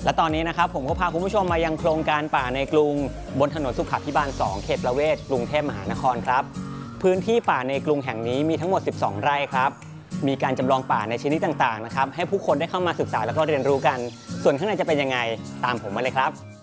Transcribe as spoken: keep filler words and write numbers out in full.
และตอนนี้นะครับผมก็พาคุณผู้ชมมายังโครงการป่าในกรุงบนถนนสุขาภิบาลสองเขตประเวศกรุงเทพมหานครครับพื้นที่ป่าในกรุงแห่งนี้มีทั้งหมดสิบสองไร่ครับมีการจำลองป่าในชนิดต่างๆนะครับให้ผู้คนได้เข้ามาศึกษาแล้วก็เรียนรู้กันส่วนข้างในจะเป็นยังไงตามผมมาเลยครับ